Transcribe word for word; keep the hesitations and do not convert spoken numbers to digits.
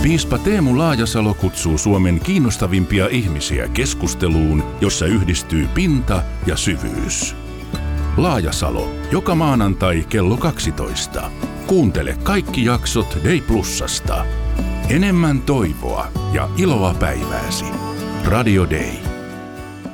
Piispa Teemu Laajasalo kutsuu Suomen kiinnostavimpia ihmisiä keskusteluun, jossa yhdistyy pinta ja syvyys. Laajasalo, joka maanantai kello kaksitoista. Kuuntele kaikki jaksot Day Plusasta. Enemmän toivoa ja iloa päivääsi. Radio Day.